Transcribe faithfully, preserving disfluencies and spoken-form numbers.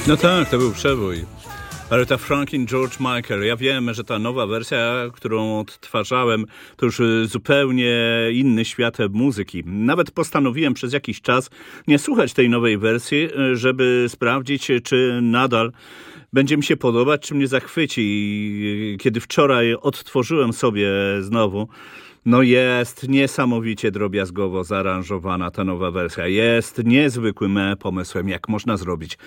No tak, to był przebój. Aretha Franklin, George Michael. Ja wiem, że ta nowa wersja, którą odtwarzałem, to już zupełnie inny świat muzyki. Nawet postanowiłem przez jakiś czas nie słuchać tej nowej wersji, żeby sprawdzić, czy nadal będzie mi się podobać, czy mnie zachwyci. I kiedy wczoraj odtworzyłem sobie znowu, no jest niesamowicie drobiazgowo zaaranżowana ta nowa wersja. Jest niezwykłym pomysłem, jak można zrobić